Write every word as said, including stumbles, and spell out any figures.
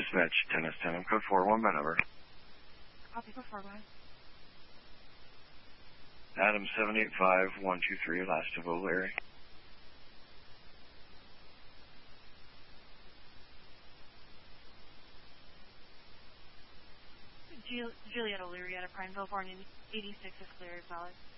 Mitch, ten S ten, code four one by number. Copy, code four one. Adam seven eight five one two three, last of O'Leary. Juliet O'Leary out of Prineville, born in eighty-six, is clear, valid.